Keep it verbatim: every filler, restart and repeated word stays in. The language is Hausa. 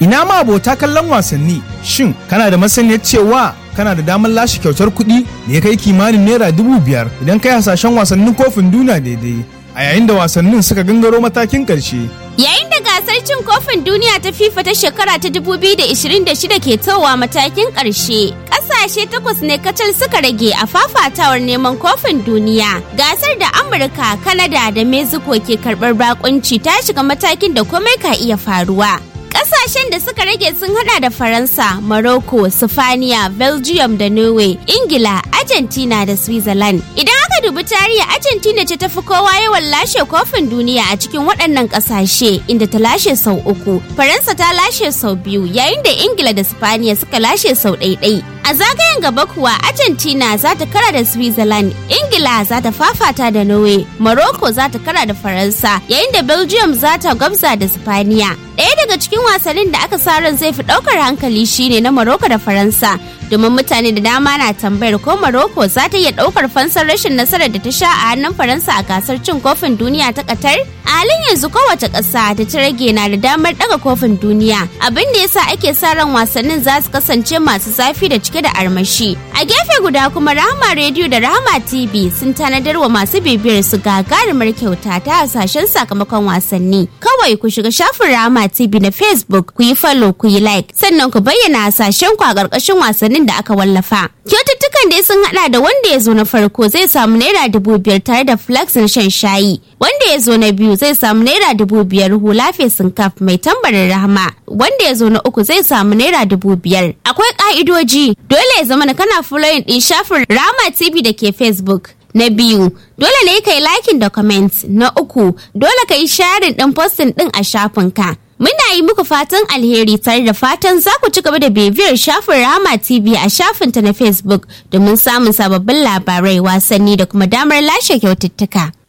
Ina ma abota kallon wasanni, shin kana da masaniyar cewa kana da damar lashe kyautar kuɗi da ya kai kimanin naira dubu biyar idan kai hasashen wasannin kofin duniya daidai a yayin da wasannin suka gangaro matakin ƙarshe. Yayin da gasar cin kofin duniya ta FIFA ta shekara ta dubu biyu da ishirin da shida ke towa matakin ƙarshe, ƙasashe takwas ne kacal suka rage a fafatawar neman kofin duniya. Gasar da Amurka, Kanada da Mexico ke karɓar bakunci ta shiga matakin da komai ka iya faruwa. Ƙasashen da suka rage sun hada da Faransa, Morocco, Sifaniya, Belgium da Norway, Ingila, Argentina da Switzerland. Idan aka dubi tarihi, Argentina ce ta fi kowa yawan lashe kofin duniya a cikin waɗannan ƙasashe, inda ta lashe sau uku. Faransa ta lashe sau biyu, yayin da Ingila da Sifaniya suka lashe sau ɗaiɗai. A zagayen gaba kuwa, Argentina za ta kara da Switzerland, Ingila za ta fafata da Norway, Morocco za ta kara da Faransa, yayin da Belgium za ta gwabza da Sifaniya. Ɗaya daga cikin wasannin da aka sa ran zai fi ɗaukar hankali shine na Morocco da Faransa, domin mutane da dama na tambayar ko Morocco za ta iya ɗaukar fansar rashin nasarar da ta sha a hannun Faransa a gasar cin kofin duniya ta Qatar. A halin yanzu kowace ƙasa da ta rage na da damar ɗaga kofin duniya, abin da yasa ake sa ran wasannin za su kasance masu zafi da cike da armashi. A gefe guda kuma Rahama Radio da Rahama T V sun tanadar wa masu bibiyar su gagarumar kyauta ta hasashen sakamakon wasanni. Kawai ku shiga shafin Rahama T V na Facebook, ku yi follow, ku yi like, sannan ku bayyana hasashen ku a ƙarƙashin wasannin da aka wallafa. Kyaututtukan dai sun hada da wanda ya zo na farko zai samu naira dubu biyar tare da flax na shan shayi. Wanda ya zo na biyu zai samu naira dubu biyar hula fesin kaf mai tambarin Rahama. Wanda ya zo na uku zai samu naira dubu biyar. Akwai ka'idoji, dole ya zama kana following din shafin Rahama T V da ke Facebook. Na biyu, dole ne ka yi liking da comment. Na uku, dole ka yi sharing din posting din a shafinka. Muna yi muku fatan alheri tare da fatan za ku ci gaba da bibiyar shafin Rahama T V a shafinta na Facebook domin samun sababbin labarai, wasanni da kuma damar lashe kyaututtuka.